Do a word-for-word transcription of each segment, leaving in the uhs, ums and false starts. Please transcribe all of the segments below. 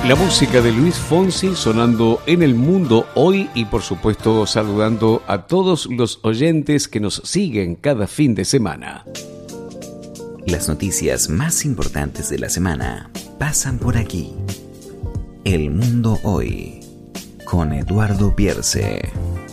La música de Luis Fonsi sonando en el mundo hoy y por supuesto saludando a todos los oyentes que nos siguen cada fin de semana. Las noticias más importantes de la semana pasan por aquí. El Mundo Hoy con Eduardo Pierce.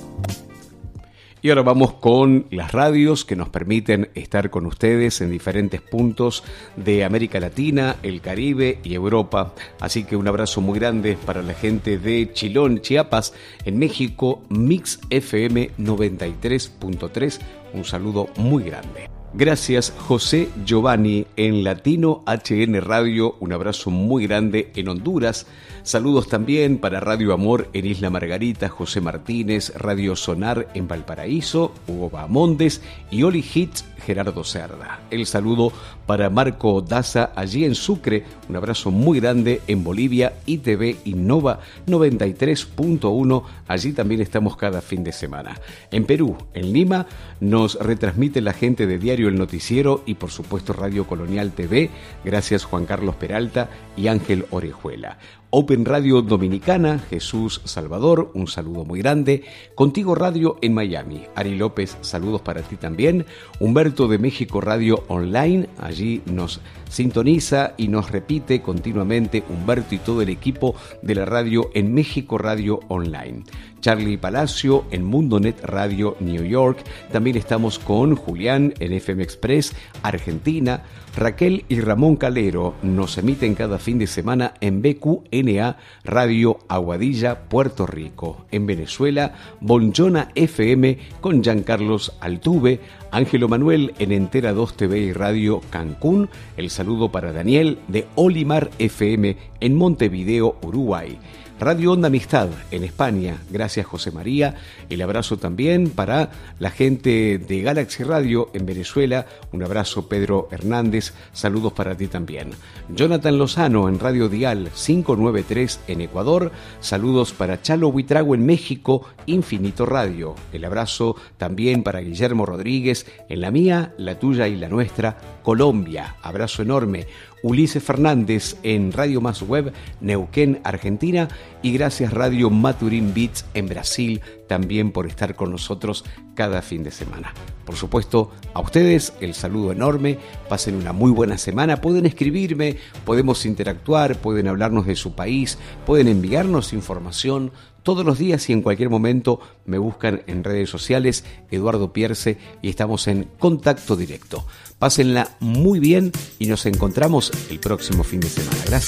Y ahora vamos con las radios que nos permiten estar con ustedes en diferentes puntos de América Latina, el Caribe y Europa. Así que un abrazo muy grande para la gente de Chilón, Chiapas, en México, Mix F M noventa y tres punto tres. Un saludo muy grande. Gracias José Giovanni en Latino H N Radio, un abrazo muy grande en Honduras. Saludos también para Radio Amor en Isla Margarita, José Martínez, Radio Sonar en Valparaíso, Hugo Bahamondes y Oli Hits, Gerardo Cerda. El saludo para Marco Daza allí en Sucre, un abrazo muy grande en Bolivia, I T V Innova noventa y tres punto uno, allí también estamos cada fin de semana. En Perú, en Lima, nos retransmite la gente de Diario El Noticiero y por supuesto Radio Colonial T V, gracias Juan Carlos Peralta y Ángel Orejuela. Open Radio Dominicana, Jesús Salvador, un saludo muy grande. Contigo Radio en Miami, Ari López, saludos para ti también. Humberto de México Radio Online, allí nos sintoniza y nos repite continuamente Humberto y todo el equipo de la radio en México Radio Online. Charlie Palacio en Mundonet Radio New York. También estamos con Julián en F M Express Argentina. Raquel y Ramón Calero nos emiten cada fin de semana en B Q N A Radio Aguadilla, Puerto Rico. En Venezuela, Bonjona F M con Giancarlos Altuve. Ángelo Manuel en Entera dos T V y Radio Cancún. El saludo para Daniel de Olimar F M en Montevideo, Uruguay. Radio Onda Amistad en España, gracias José María. El abrazo también para la gente de Galaxy Radio en Venezuela. Un abrazo Pedro Hernández, saludos para ti también. Jonathan Lozano en Radio Dial quinientos noventa y tres en Ecuador. Saludos para Chalo Huitrago en México, Infinito Radio. El abrazo también para Guillermo Rodríguez en la mía, la tuya y la nuestra, Colombia. Abrazo enorme. Ulises Fernández en Radio Más Web, Neuquén, Argentina, y gracias Radio Maturín Beats en Brasil también por estar con nosotros cada fin de semana. Por supuesto, a ustedes el saludo enorme, pasen una muy buena semana, pueden escribirme, podemos interactuar, pueden hablarnos de su país, pueden enviarnos información. Todos los días y en cualquier momento me buscan en redes sociales, Eduardo Pierce, y estamos en contacto directo. Pásenla muy bien y nos encontramos el próximo fin de semana. Gracias.